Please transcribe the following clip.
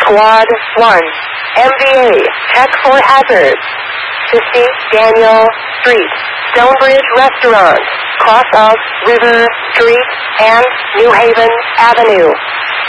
Squad 1, MVA, check for hazards. 50 Daniel Street, Stonebridge Restaurant, cross of River Street and New Haven Avenue.